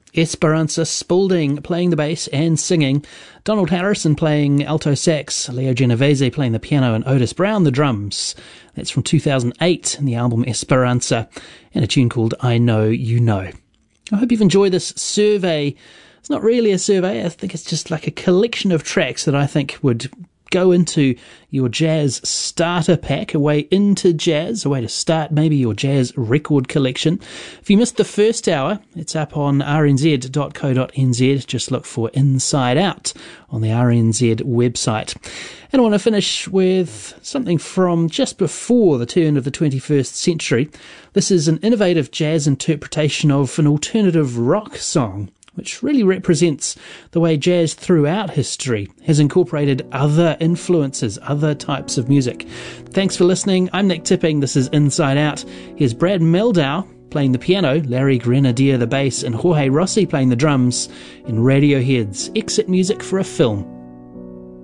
Esperanza Spalding playing the bass and singing, Donald Harrison playing alto sax, Leo Genovese playing the piano, and Otis Brown the drums. That's from 2008 in the album Esperanza, and a tune called I Know You Know. I hope you've enjoyed this survey. It's not really a survey, I think it's just like a collection of tracks that I think would go into your jazz starter pack, a way into jazz, a way to start maybe your jazz record collection. If you missed the first hour, it's up on rnz.co.nz. Just look for Inside Out on the RNZ website. And I want to finish with something from just before the turn of the 21st century. This is an innovative jazz interpretation of an alternative rock song, which really represents the way jazz throughout history has incorporated other influences, other types of music. Thanks for listening. I'm Nick Tipping. This is Inside Out. Here's Brad Meldau playing the piano, Larry Grenadier the bass, and Jorge Rossi playing the drums in Radiohead's Exit Music for a Film.